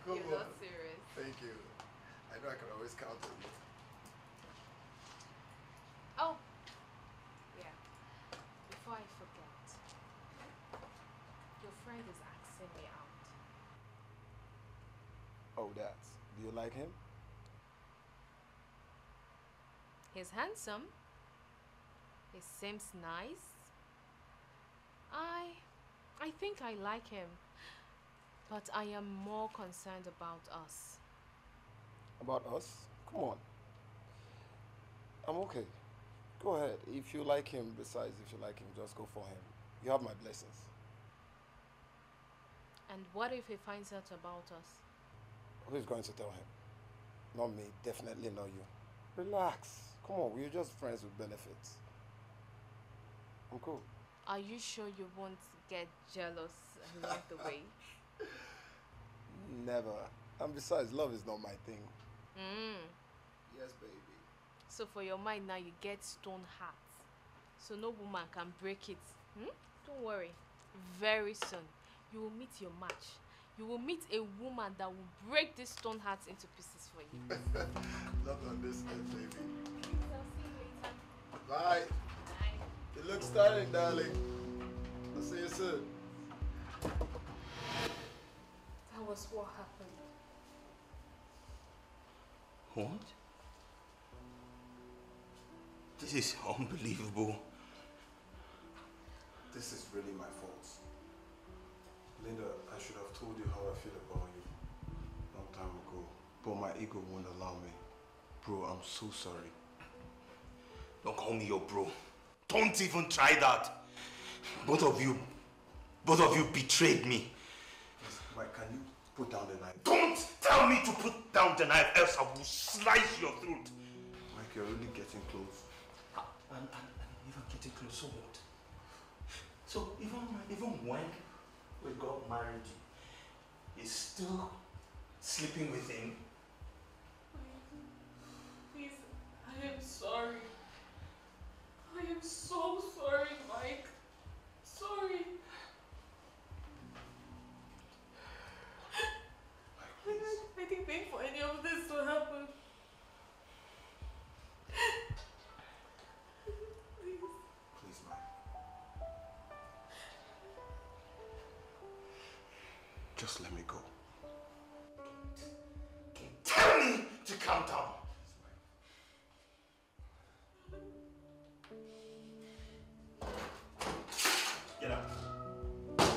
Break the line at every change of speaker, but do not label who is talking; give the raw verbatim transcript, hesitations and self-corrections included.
Come
You're
on.
not serious.
Thank you. I know I can always count on you.
Oh, yeah. Before I forget, your friend is asking me out.
Oh, that's. Do you like him?
He's handsome. He seems nice. I, I think I like him. But I am more concerned about us.
About us? Come on. I'm okay. Go ahead. If you like him, besides, if you like him, just go for him. You have my blessings.
And what if he finds out about us?
Who is going to tell him? Not me. Definitely not you. Relax. Come on. We're just friends with benefits. I'm cool.
Are you sure you won't get jealous along the way?
Never. And besides, love is not my thing.
Mm.
Yes, baby.
So for your mind now, you get stone heart. So no woman can break it. Hmm? Don't worry. Very soon, you will meet your match. You will meet a woman that will break this stone heart into pieces for you.
Love on this end, baby.
I'll see you later.
Bye.
Bye.
It looks stunning, darling. I'll see you soon.
That was what happened.
What? This is unbelievable.
This is really my fault. Linda, I should have told you how I feel about you a long time ago. But my ego won't allow me. Bro, I'm so sorry.
Don't call me your bro. Don't even try that. Both of you, both of you betrayed me.
Yes, Mike, can you put down the knife?
Don't tell me to put down the knife, else I will slice your throat.
Mike, you're really getting close.
And, and, and even getting close, so what? So even, even when we got married, he's still sleeping with him?
Please, I am sorry. I am so sorry, Mike. Sorry. I didn't think for any of this to happen. Please.
Please, Mike. Just let me go.
Tell me to calm down.